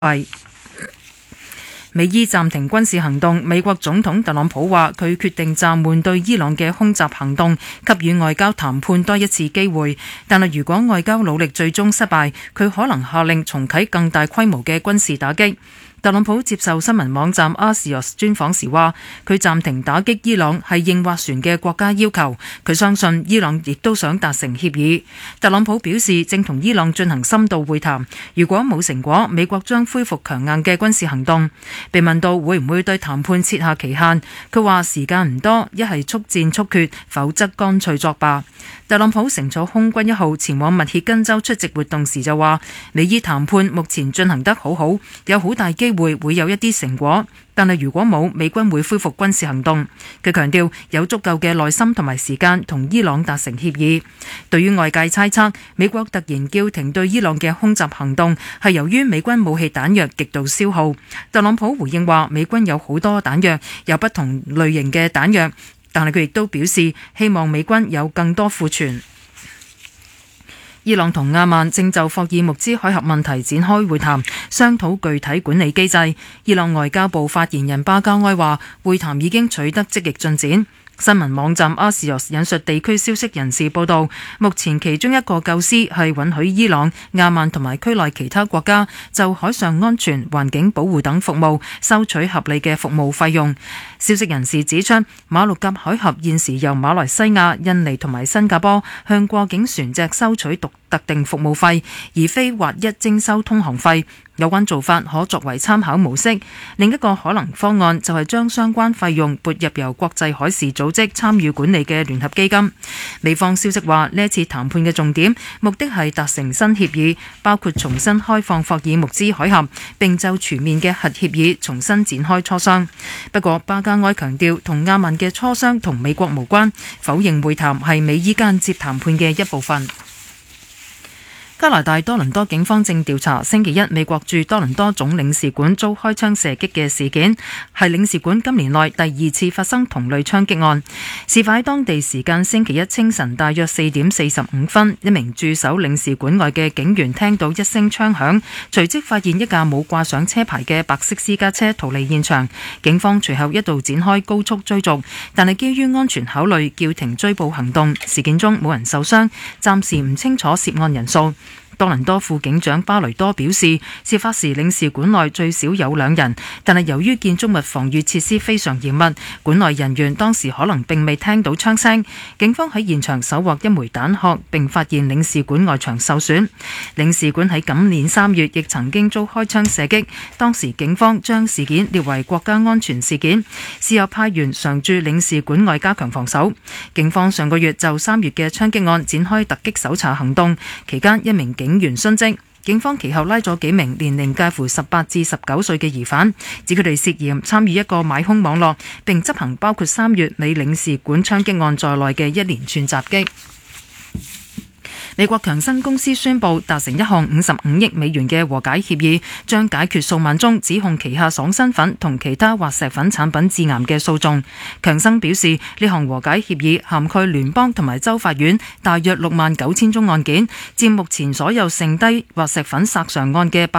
美伊暫停軍事行動，美國總統特朗普話佢決定暫緩對伊朗嘅空襲行動，給予外交談判多一次機會。但係如果外交努力最終失敗，佢可能下令重啟更大規模嘅軍事打擊。特朗普接受新聞網站 Axios 專訪時話，佢暫停打擊伊朗係應斡旋嘅國家要求，佢相信伊朗亦都想達成協議。特朗普表示正同伊朗進行深度會談，如果冇成果，美國將恢復強硬嘅軍事行動。被問到會唔會對談判設下期限，佢話時間唔多，一係速戰速決，否則乾脆作罷。特朗普乘坐空軍一號前往密歇根州出席活動時就話，美伊談判目前進行得好好，有好大機會有一啲成果，但係如果冇，美軍會恢復軍事行動。佢強調有足夠嘅耐心同埋時間同伊朗達成協議。對於外界猜測美國突然叫停對伊朗嘅空襲行動係由於美軍武器彈藥極度消耗，特朗普回應話美軍有好多彈藥，有不同類型嘅彈藥，但係佢亦都表示希望美軍有更多庫存。伊朗同阿曼正就霍爾木茲海峽問題展開會談，商討具體管理機制。伊朗外交部發言人巴加埃話，會談已經取得積極進展。新聞網站 Axios 引述地區消息人士報道，目前其中一個構思係允許伊朗、阿曼同埋區內其他國家就海上安全、環境保護等服務收取合理嘅服務費用。消息人士指出，馬六甲海峽現時由馬來西亞、印尼同埋新加坡向過境船隻收取特定服務費，而非劃一徵收通航費。有關做法可作為參考模式。另一個可能方案就係將相關費用撥入由國際海事組織參與管理嘅聯合基金。美方消息話，呢一次談判嘅重點目的係達成新協議，包括重新開放霍爾木茲海峽，並就全面嘅核協議重新展開磋商。不過巴加埃強調，同阿曼嘅磋商同美國無關，否認會談係美伊間接談判嘅一部分。加拿大多倫多警方正調查星期一美國駐多倫多總領事館遭開槍射擊嘅事件，係領事館今年內第二次發生同類槍擊案。事發喺當地時間星期一清晨大約4點45分，一名駐守領事館外嘅警員聽到一聲槍響，隨即發現一架冇掛上車牌嘅白色私家車逃離現場。警方隨後一度展開高速追逐，但係基於安全考慮叫停追捕行動。事件中冇人受傷，暫時唔清楚涉案人數。多倫多副警長巴雷多表示，事發時領事館內最少有2人，但係由於建築物防禦設施非常嚴密，館內人員當時可能並未聽到槍聲。警方喺現場搜獲一枚彈殼，並發現領事館外牆受損。領事館喺今年3月亦曾經遭開槍射擊，當時警方將事件列為國家安全事件，事後派員常駐領事館外加強防守。警方上個月就3月嘅槍擊案展開突擊搜查行動，期間一名警員殉職。警方其後拉咗幾名年齡介乎18至19歲嘅疑犯，指佢哋涉嫌參與一個買兇網絡，並執行包括3月美領事館槍擊案在內嘅一連串襲擊。美國強生公司宣布達成一項55億美元嘅和解協議，將解決數萬宗指控旗下爽身粉同其他滑石粉產品致癌嘅訴訟。強生表示，呢項和解協議涵蓋聯邦同埋州法院大約69000宗案件，佔目前所有剩低滑石粉索償案嘅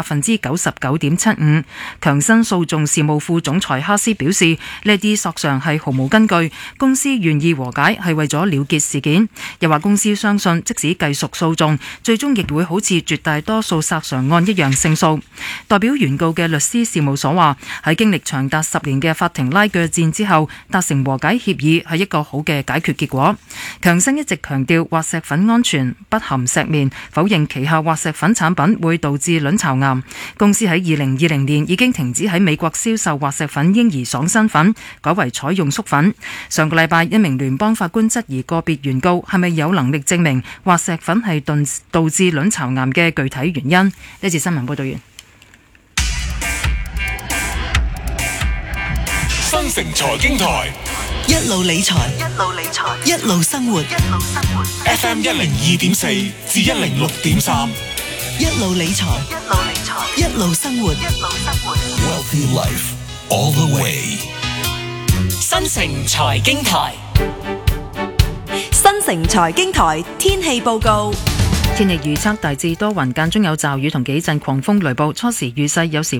99.75%。強生訴訟事務副總裁哈斯表示，呢啲索償係毫無根據，公司願意和解係為咗了結事件。又話公司相信，即使繼續訴訟，最終亦會好似絕大多數索償案一樣勝訴。代表原告嘅律師事務所話，喺經歷長達10年嘅法庭拉鋸戰之後，達成和解協議係一個好嘅解決結果。強生一直強調滑石粉安全，不含石棉，否認旗下滑石粉產品會導致卵巢癌。公司喺2020年已經停止喺美國銷售滑石粉嬰兒爽身粉，改為採用粟粉。上個禮拜，一名聯邦法官質疑個別原告係咪有能力證明滑石粉係導致卵巢癌嘅具體原因。呢節新聞報道完。 新城財經台一路理財，一路生活。 FM 102.4至106.3， 一路理財，一路生活。 Wealthy Life all the way。 新城財經台。 新城財經台天氣報告。 天氣預測大致多雲，間中有驟雨同幾陣狂風雷暴，初時雨勢有時